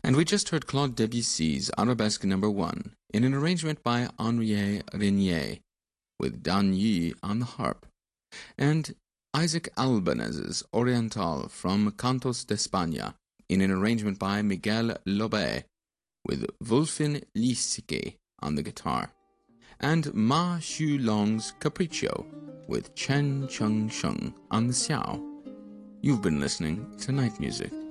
And we just heard Claude Debussy's Arabesque No. 1 in an arrangement by Henri Regnier, with Dan Yi on the harp, and Isaac Albanez's Oriental from Cantos de España in an arrangement by Miguel Lobé, with Wulfin Lisicki on the guitar, and Ma Xu Long's Capriccio with Chen Cheng Sheng on the xiao. You've been listening to Night Music.